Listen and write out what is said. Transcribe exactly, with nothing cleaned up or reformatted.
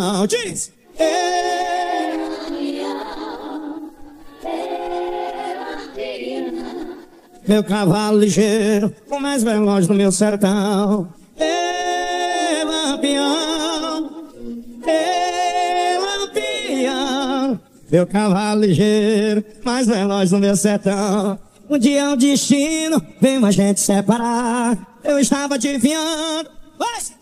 Diz! Ei, meu cavalo ligeiro, o mais veloz do meu sertão. Ei, lampião, ei, lampião, meu cavalo ligeiro, mais veloz do meu sertão. Um dia o destino veio a gente separar. Eu estava adivinhando. Vai!